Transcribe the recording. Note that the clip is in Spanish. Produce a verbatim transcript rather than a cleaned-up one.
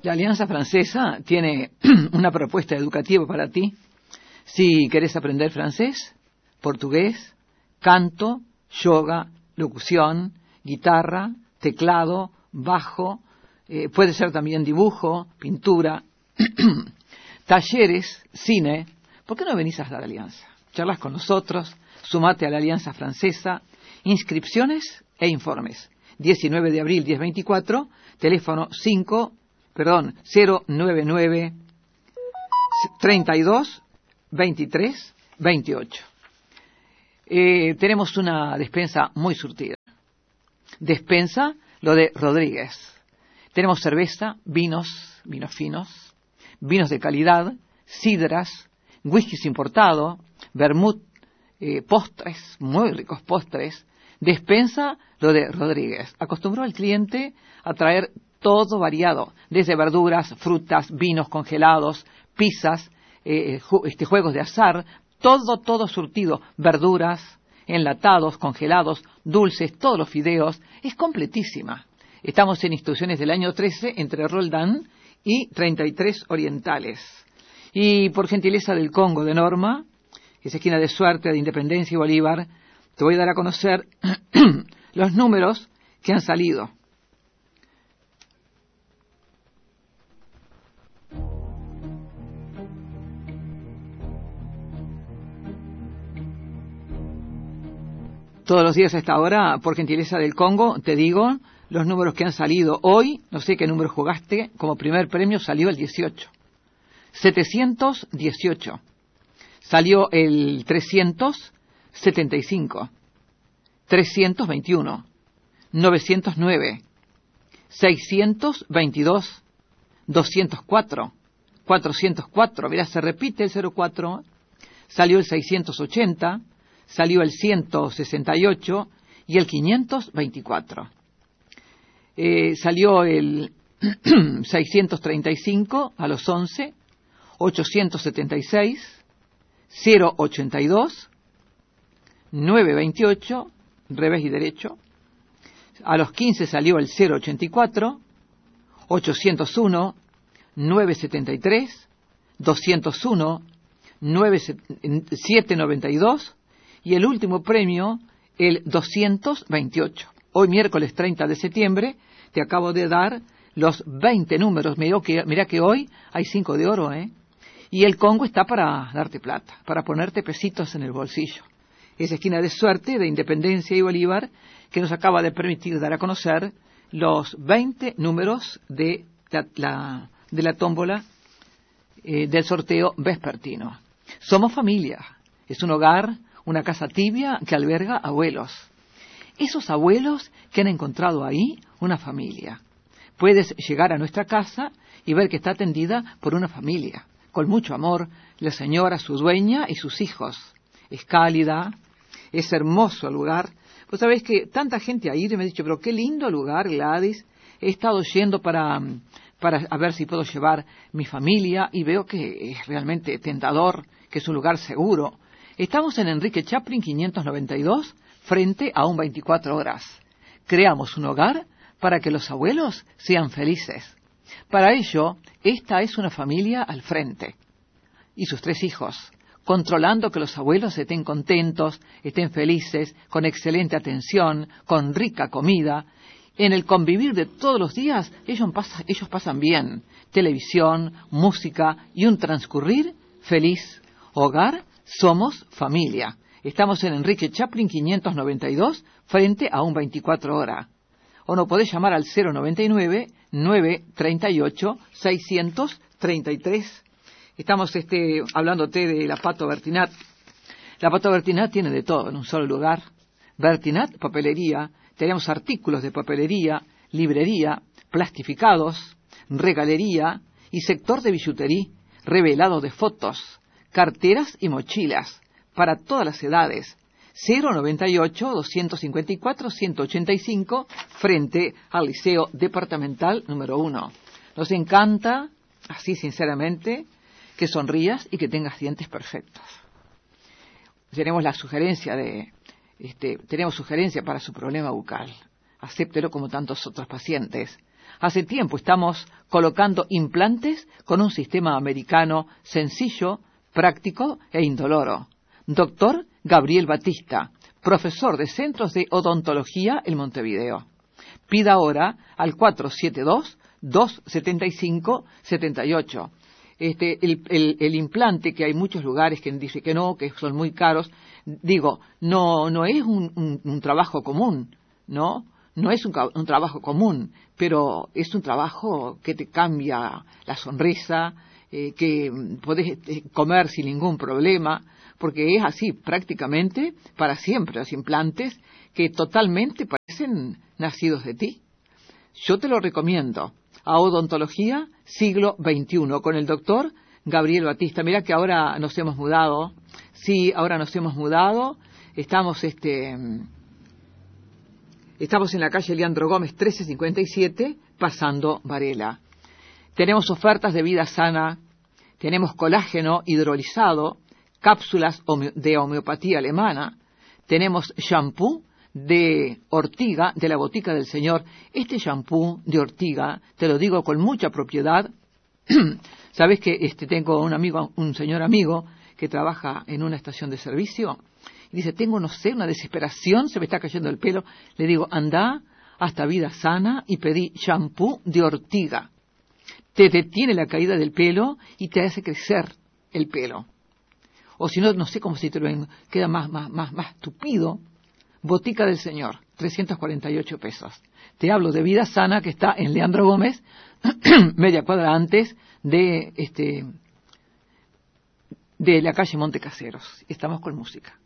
La Alianza Francesa tiene una propuesta educativa para ti. Si querés aprender francés, portugués, canto, yoga, locución, guitarra, teclado, bajo, eh, puede ser también dibujo, pintura, talleres, cine. ¿Por qué no venís a la Alianza? Charlas con nosotros, sumate a la Alianza Francesa, inscripciones e informes. diecinueve de abril, diez veinticuatro, teléfono cinco, perdón, cero nueve nueve, treinta y dos, veintitrés, veintiocho. Eh, tenemos una despensa muy surtida. Despensa, lo de Rodríguez. Tenemos cerveza, vinos, vinos finos, vinos de calidad, sidras, whiskies importado, vermut, eh, postres, muy ricos postres. Despensa, lo de Rodríguez. Acostumbró al cliente a traer todo variado, desde verduras, frutas, vinos congelados, pizzas, eh, ju este, juegos de azar, todo, todo surtido, verduras, enlatados, congelados, dulces, todos los fideos. Es completísima. Estamos en Instituciones del año trece, entre Roldán y treinta y tres Orientales. Y por gentileza del Congo de Norma, esa esquina de Suerte, de Independencia y Bolívar, te voy a dar a conocer los números que han salido. Todos los días a esta hora, por gentileza del Congo, te digo los números que han salido hoy. No sé qué número jugaste. Como primer premio salió el dieciocho. setecientos dieciocho. Salió el trescientos setenta y cinco. trescientos veintiuno. novecientos nueve. seiscientos veintidós. doscientos cuatro. cuatrocientos cuatro. Mirá, se repite el cero cuatro. Salió el seiscientos ochenta. Salió el ciento sesenta y ocho y el quinientos veinticuatro. Eh, salió el seiscientos treinta y cinco a los once, ochocientos setenta y seis, cero ochenta y dos, novecientos veintiocho, revés y derecho. A los quince salió el cero ochenta y cuatro, ochocientos uno, novecientos setenta y tres, doscientos uno, setecientos noventa y dos, y el último premio, el doscientos veintiocho. Hoy, miércoles treinta de septiembre, te acabo de dar los veinte números. Mirá que, mirá que hoy hay cinco de oro, ¿eh? Y el Congo está para darte plata, para ponerte pesitos en el bolsillo. Esa esquina de Suerte, de Independencia y Bolívar, que nos acaba de permitir dar a conocer los veinte números de la, la, de la tómbola eh, del sorteo vespertino. Somos familia. Es un hogar, una casa tibia que alberga abuelos. Esos abuelos que han encontrado ahí una familia. Puedes llegar a nuestra casa y ver que está atendida por una familia, con mucho amor, la señora, su dueña y sus hijos. Es cálida, es hermoso el lugar. Pues sabéis que tanta gente ahí me ha dicho, pero qué lindo lugar, Gladys. He estado yendo para, para a ver si puedo llevar mi familia y veo que es realmente tentador, que es un lugar seguro. Estamos en Enrique Chaplin quinientos noventa y dos, frente a un veinticuatro horas. Creamos un hogar para que los abuelos sean felices. Para ello, esta es una familia al frente. Y sus tres hijos, controlando que los abuelos estén contentos, estén felices, con excelente atención, con rica comida. En el convivir de todos los días, ellos pasan, ellos pasan bien. Televisión, música y un transcurrir feliz. Hogar, somos familia. Estamos en Enrique Chaplin quinientos noventa y dos, frente a un veinticuatro hora. O no podés llamar al cero noventa y nueve, novecientos treinta y ocho, seiscientos treinta y tres. Estamos este, hablándote de la Pato Bertinat. La Pato Bertinat tiene de todo en un solo lugar. Bertinat, papelería. Tenemos artículos de papelería, librería, plastificados, regalería y sector de billutería, revelado de fotos, carteras y mochilas, para todas las edades. cero noventa y ocho, doscientos cincuenta y cuatro, ciento ochenta y cinco, frente al Liceo Departamental número uno. Nos encanta, así sinceramente, que sonrías y que tengas dientes perfectos. Tenemos la sugerencia de, este, tenemos sugerencia para su problema bucal. Acéptelo como tantos otros pacientes. Hace tiempo estamos colocando implantes con un sistema americano sencillo, práctico e indoloro. Doctor Gabriel Batista, profesor de Centros de Odontología en Montevideo. Pida ahora al cuatro siete dos, dos siete cinco, siete ocho. Este, el, el, el implante, que hay muchos lugares que dicen que no, que son muy caros, digo, no, no es un, un, un trabajo común, ¿no? No es un, un trabajo común, pero es un trabajo que te cambia la sonrisa, eh, que podés comer sin ningún problema, porque es así prácticamente para siempre los implantes que totalmente parecen nacidos de ti. Yo te lo recomiendo. A Odontología Siglo veintiuno con el doctor Gabriel Batista. Mira que ahora nos hemos mudado. Sí, ahora nos hemos mudado. Estamos este estamos en la calle Leandro Gómez trece cincuenta y siete, pasando Varela. Tenemos ofertas de vida sana, tenemos colágeno hidrolizado, cápsulas de homeopatía alemana, tenemos shampoo de ortiga, de la botica del Señor. Este shampoo de ortiga, te lo digo con mucha propiedad. Sabes que este tengo un amigo, un señor amigo que trabaja en una estación de servicio y dice, tengo, no sé, una desesperación, se me está cayendo el pelo. Le digo, anda hasta Vida Sana y pedí shampoo de ortiga. Te detiene la caída del pelo y te hace crecer el pelo. O si no, no sé cómo se te lo ven, queda más, más, más, más tupido. Botica del Señor, trescientos cuarenta y ocho pesos. Te hablo de Vida Sana, que está en Leandro Gómez, media cuadra antes de este de la calle Montecaseros. Estamos con música.